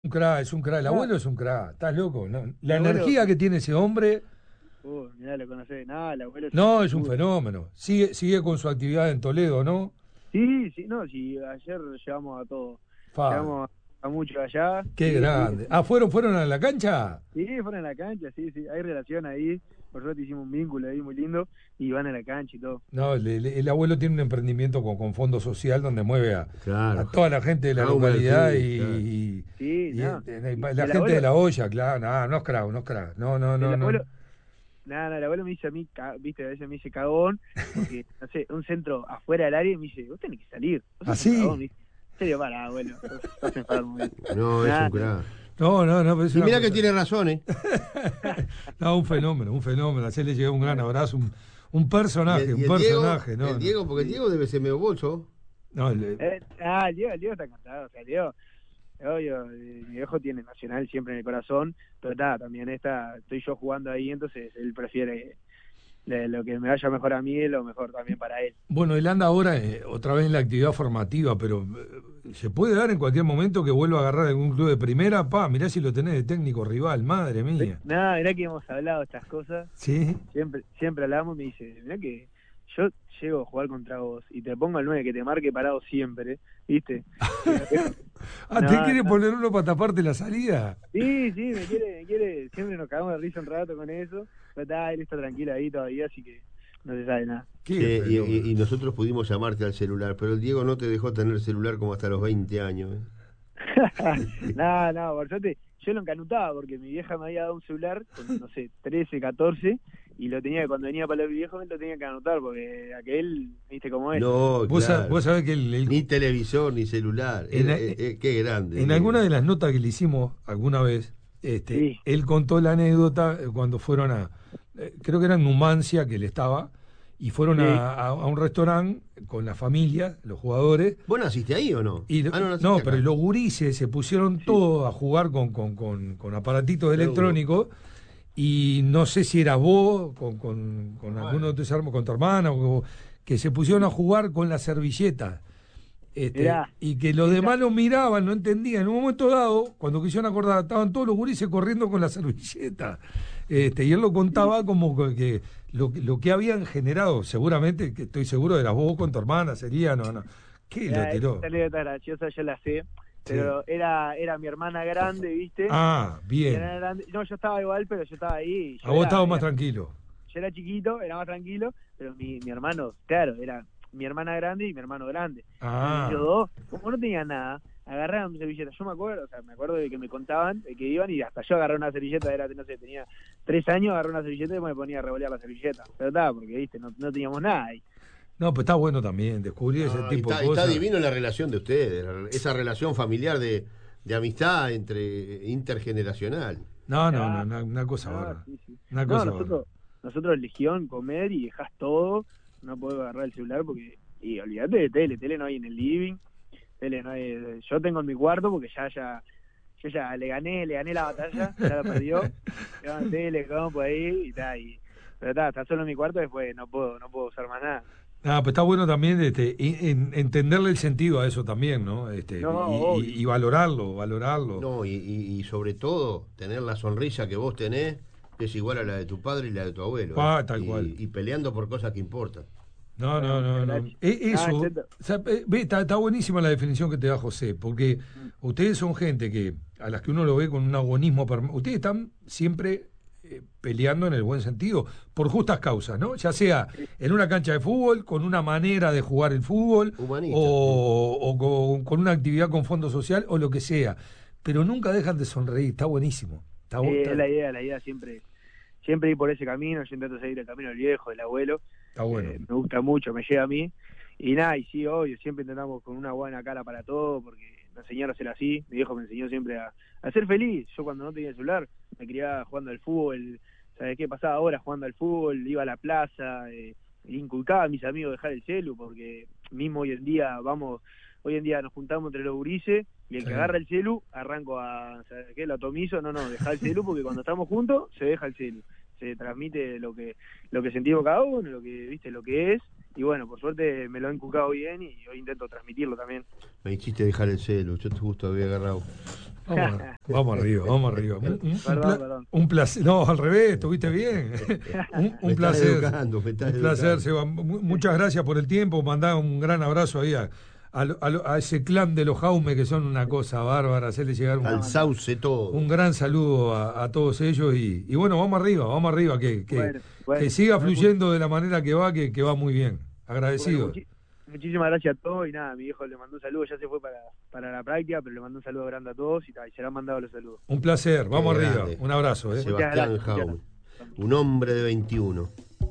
Un crack, es un crack. El No, abuelo es un crack. ¿Estás loco? No, el la abuelo, energía que tiene ese hombre, mirá, lo conocés. No, el abuelo es una no, es un figura. fenómeno. Sigue con su actividad en Toledo, ¿no? Sí, sí, no, sí, ayer llevamos a todos. Fa, Llevamos a muchos allá. qué Sí, sí, grande. Ah, ¿fueron a la cancha? sí, fueron a la cancha, sí, sí. Hay relación ahí. Por suerte hicimos un vínculo ahí muy lindo. Y van a la cancha y todo. No, el abuelo tiene un emprendimiento con fondo social donde mueve a Claro, toda la gente de la Jaume, localidad sí, claro. Sí, no. la El gente de abuelo, la olla, claro. No, no es crack, no es crack. No, no, el no, no. abuelo, nada, el abuelo me dice a mí, viste, a veces me dice cagón, porque, no sé, un centro afuera del área y me dice, vos tenés que salir, vos sos un cagón, ¿Así? me dice. En serio, para, abuelo, sos enfermo, me dice. No, es un Nada, crack. No, no, no, pero es Y una mira que cosa. tiene razón, ¿eh? No, un fenómeno, un fenómeno. Ayer le llegó un gran abrazo, Y el, un y el Diego, personaje, no, el no. Diego, porque el sí. Diego debe ser medio bolso. No, El Diego está encantado, o sea, el Diego, obvio, mi viejo tiene Nacional siempre en el corazón, pero está, también estoy yo jugando ahí, entonces él prefiere lo que me vaya mejor a mí es lo mejor también para él. bueno, él anda ahora otra vez en la actividad formativa, pero se puede dar en cualquier momento que vuelva a agarrar algún club de primera. Mirá si lo tenés de técnico rival, madre mía. Nada, mirá que hemos hablado de estas cosas, Sí. siempre hablamos, me dice, mirá que yo llego a jugar contra vos y te pongo al 9 que te marque parado siempre, ¿viste? Ah, ¿te No, quiere no. poner uno para taparte la salida? Sí, sí, me quiere, siempre nos cagamos de risa un rato con eso, pero él está tranquilo ahí todavía, así que no se sabe nada. Qué Sí, fenómeno. y nosotros pudimos llamarte al celular, pero el Diego no te dejó tener celular como hasta los 20 años, ¿eh? No, no, por suerte, yo lo encanutaba porque mi vieja me había dado un celular con, no sé, 13, 14, y lo tenía, cuando venía para mi viejo, me lo tenía que anotar porque aquel, viste cómo es. No, Vos claro. sabés que Ni televisor, ni celular. en, Qué grande, en Diego. alguna de las notas que le hicimos alguna vez, Sí, él contó la anécdota cuando fueron creo que era en Numancia que él estaba, y fueron sí. a un restaurante con la familia, los jugadores. ¿Vos naciste ahí o no? Y Ah, no naciste no, pero acá. los gurises se pusieron Sí, todos a jugar con aparatitos Seguro. electrónicos y no sé si eras vos, con alguno de Bueno. tus hermanos, con tu hermana, que se pusieron a jugar con la servilleta. mirá, Y que los esa, demás lo miraban, no entendían. En un momento dado, cuando quisieron acordar, estaban todos los gurises corriendo con la servilleta. Y él lo contaba como que lo que habían generado, seguramente, que estoy seguro de las vos con tu hermana, sería, no, no. ¿Qué lo esa tiró? anécdota graciosa, yo la sé, Sí. pero era mi hermana grande, ¿viste? Ah, Mi bien. hermana grande, no, yo estaba igual, pero yo estaba ahí, A vos estabas más tranquilo. yo era chiquito, era más tranquilo, pero mi hermano, claro, era mi hermana grande y mi hermano grande. Entonces ellos Ah, dos, como no tenían nada, agarraron mi servilleta. Yo me acuerdo, o sea, me acuerdo de que me contaban de que iban y hasta yo agarré una servilleta, no sé, tenía 3 años, agarré una servilleta y me ponía a revolear la servilleta. Pero estaba, porque, viste, no teníamos nada ahí. no, pues está bueno también descubrir ese No, tipo de está cosas. divino la relación de ustedes, esa relación familiar de amistad intergeneracional. No, no, no, Ah, una cosa no, bárbara. sí, sí. Una No, cosa bárbara. nosotros Legión, comer y dejás todo, no puedo agarrar el celular porque, y olvídate de tele no hay en el living, tele no hay, yo tengo en mi cuarto porque yo ya le gané la batalla, ya la perdió, le tele, compo ahí y tal, pero está solo en mi cuarto, después no puedo usar más nada. Ah, pues está bueno también entenderle el sentido a eso también, ¿no? No, obvio. Y valorarlo, valorarlo. No, y sobre todo, tener la sonrisa que vos tenés, que es igual a la de tu padre y la de tu abuelo, ¿eh? Tal cual. Y peleando por cosas que importan. No, Bueno, no, muchas no, no. gracias. Ah, Eso, Cheto. o sea, está buenísima la definición que te da José, porque ustedes son gente que a las que uno lo ve con un agonismo, ustedes están siempre peleando en el buen sentido, por justas causas, ¿no? Ya sea en una cancha de fútbol, con una manera de jugar el fútbol, Humanista. o con una actividad con fondo social, o lo que sea. Pero nunca dejan de sonreír, está buenísimo. Es la idea siempre ir por ese camino, yo intento seguir el camino del viejo, del abuelo, Está bueno. me gusta mucho, me llega a mí, y nada, y sí, obvio, siempre intentamos con una buena cara para todo, porque me enseñaron a ser así, mi viejo me enseñó siempre a ser feliz, yo cuando no tenía el celular, me criaba jugando al fútbol, ¿sabes qué pasaba ahora jugando al fútbol? Iba a la plaza, inculcaba a mis amigos dejar el celu, porque mismo hoy en día nos juntamos entre los gurises, y el Sí. que agarra el celu, arranco ¿sabes qué? Lo atomizo, no, deja el celu, porque cuando estamos juntos, se deja el celu. Se transmite lo que sentimos cada uno, lo que, viste, lo que es, y bueno, por suerte me lo he inculcado bien y hoy intento transmitirlo también. Me hiciste dejar el celu, yo justo había agarrado. Vamos arriba, vamos arriba. Perdón. Un placer. No, al revés, estuviste bien. Un placer. Me estás Un placer, educando. Seba. Muchas gracias por el tiempo. Mandá un gran abrazo ahí a ese clan de los Jaume, que son una cosa bárbara. Hacerle llegar Al sauce todo. un gran saludo a todos ellos. Y bueno, vamos arriba, que Bueno, siga fluyendo de la manera que va muy bien. Agradecido. Bueno, muchísimas gracias a todos y nada, mi viejo le mandó un saludo, ya se fue para la práctica, pero le mandó un saludo grande a todos y serán mandados los saludos. Un placer, vamos Qué arriba. grande. Un abrazo. Sebastián Jaume, un hombre de 21.